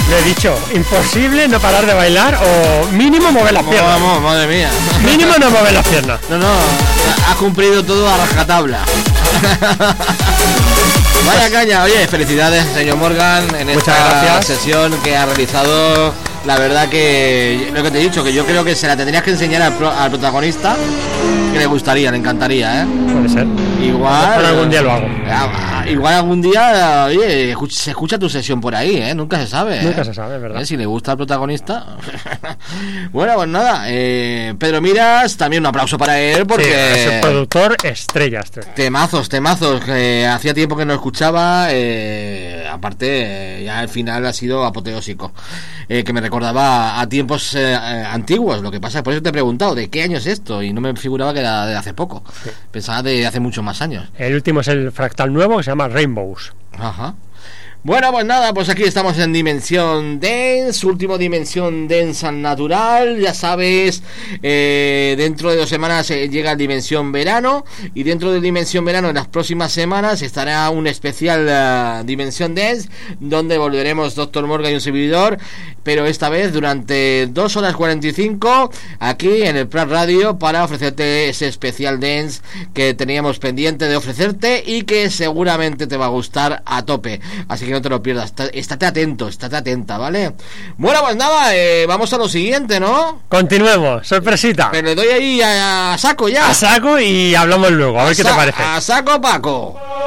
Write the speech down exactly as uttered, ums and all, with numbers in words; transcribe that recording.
Le he dicho, imposible no parar de bailar o mínimo mover las piernas. Vamos, madre mía. Mínimo no mover las piernas. No, no, has cumplido todo a rajatabla. Vaya caña, oye, felicidades, señor Morgan, en Muchas esta gracias. sesión que ha realizado. La verdad que, lo que te he dicho, que yo creo que se la tendrías que enseñar al, pro, al protagonista, que le gustaría, le encantaría, ¿eh? Puede ser. Igual. Pero algún día lo hago. Igual algún día, oye, se escucha tu sesión por ahí, ¿eh? Nunca se sabe. Nunca ¿eh? se sabe, ¿verdad? ¿Eh? Si le gusta al protagonista. Bueno, pues nada, eh, Pedro Miras, también un aplauso para él, porque... Sí, es el productor estrella, estrella. Temazos, temazos, que hacía tiempo que no escuchaba, eh, aparte, eh, ya al final ha sido apoteósico, eh, que me recordaba a tiempos eh, antiguos. Lo que pasa es por eso te he preguntado, ¿de qué año es esto? Y no me figuraba que era de hace poco, sí. Pensaba de hace muchos más años. El último es el Fractal nuevo, que se llama Rainbows. Ajá. Bueno, pues nada, pues aquí estamos en Dimensión Dance, último Dimensión Dance al natural, ya sabes, eh, dentro de dos semanas eh, llega Dimensión Verano, y dentro de Dimensión Verano en las próximas semanas estará un especial uh, Dimensión Dance, donde volveremos doctor Morgan y un servidor, pero esta vez durante dos horas cuarenta y cinco aquí en el Prat Radio para ofrecerte ese especial Dance que teníamos pendiente de ofrecerte y que seguramente te va a gustar a tope, así que no te lo pierdas, estate atento, estate atenta, ¿vale? Bueno, pues nada, eh, vamos a lo siguiente, ¿no? Continuemos, sorpresita. Pero le doy ahí a, a saco ya. A saco y hablamos luego, a, a ver qué te parece. A saco Paco.